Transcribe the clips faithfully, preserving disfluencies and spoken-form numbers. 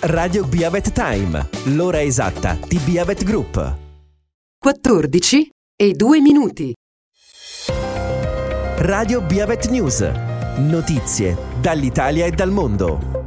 Radio Biavet Time, l'ora esatta di Biavet Group. quattordici e due minuti. Radio Biavet News. Notizie dall'Italia e dal mondo.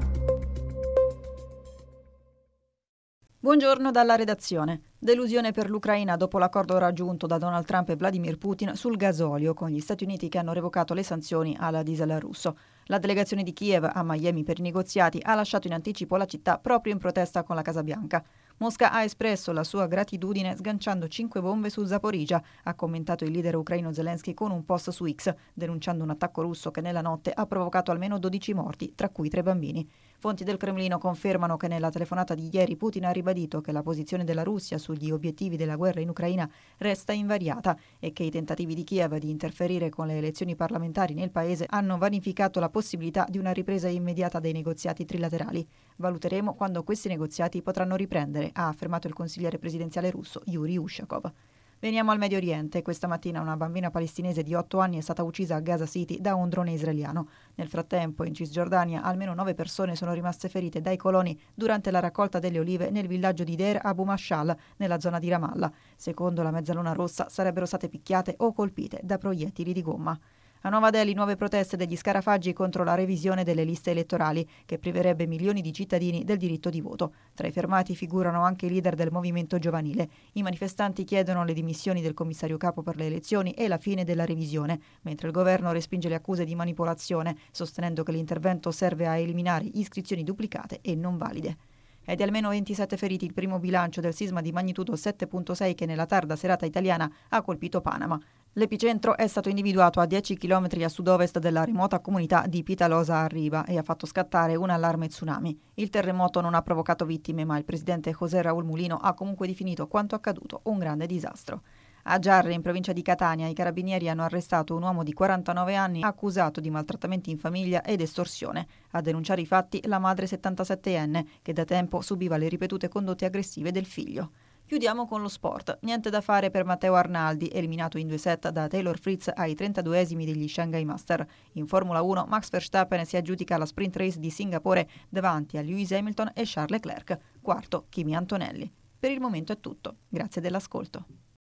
Buongiorno dalla redazione. Delusione per l'Ucraina dopo l'accordo raggiunto da Donald Trump e Vladimir Putin sul gasolio con gli Stati Uniti che hanno revocato le sanzioni alla diesel russo. La delegazione di Kiev a Miami per i negoziati ha lasciato in anticipo la città proprio in protesta con la Casa Bianca. Mosca ha espresso la sua gratitudine sganciando cinque bombe su Zaporizhzhia, ha commentato il leader ucraino Zelensky con un post su X, denunciando un attacco russo che nella notte ha provocato almeno dodici morti, tra cui tre bambini. Fonti del Cremlino confermano che nella telefonata di ieri Putin ha ribadito che la posizione della Russia sugli obiettivi della guerra in Ucraina resta invariata e che i tentativi di Kiev di interferire con le elezioni parlamentari nel paese hanno vanificato la possibilità di una ripresa immediata dei negoziati trilaterali. Valuteremo quando questi negoziati potranno riprendere, ha affermato il consigliere presidenziale russo Yuri Ushakov. Veniamo al Medio Oriente. Questa mattina una bambina palestinese di otto anni è stata uccisa a Gaza City da un drone israeliano. Nel frattempo, in Cisgiordania, almeno nove persone sono rimaste ferite dai coloni durante la raccolta delle olive nel villaggio di Deir Abu Mashal, nella zona di Ramallah. Secondo la Mezzaluna Rossa, sarebbero state picchiate o colpite da proiettili di gomma. A Nuova Delhi nuove proteste degli scarafaggi contro la revisione delle liste elettorali che priverebbe milioni di cittadini del diritto di voto. Tra i fermati figurano anche i leader del movimento giovanile. I manifestanti chiedono le dimissioni del commissario capo per le elezioni e la fine della revisione, mentre il governo respinge le accuse di manipolazione, sostenendo che l'intervento serve a eliminare iscrizioni duplicate e non valide. È di almeno ventisette feriti il primo bilancio del sisma di magnitudo sette virgola sei che nella tarda serata italiana ha colpito Panama. L'epicentro è stato individuato a dieci chilometri a sud-ovest della remota comunità di Pitalosa Arriba e ha fatto scattare un allarme tsunami. Il terremoto non ha provocato vittime, ma il presidente José Raúl Mulino ha comunque definito quanto accaduto un grande disastro. A Giarre, in provincia di Catania, i carabinieri hanno arrestato un uomo di quarantanove anni accusato di maltrattamenti in famiglia ed estorsione. A denunciare i fatti la madre settantasettenne, che da tempo subiva le ripetute condotte aggressive del figlio. Chiudiamo con lo sport. Niente da fare per Matteo Arnaldi, eliminato in due set da Taylor Fritz ai trentaduesimi degli Shanghai Master. In Formula uno, Max Verstappen si aggiudica la sprint race di Singapore davanti a Lewis Hamilton e Charles Leclerc. Quarto, Kimi Antonelli. Per il momento è tutto. Grazie dell'ascolto.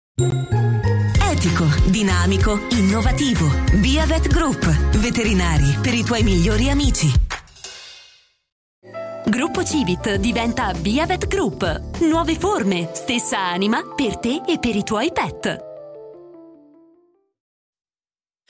Etico, dinamico, innovativo. Biavet Group. Veterinari per i tuoi migliori amici. Gruppo Civit diventa Biavet Group. Nuove forme, stessa anima per te e per i tuoi pet.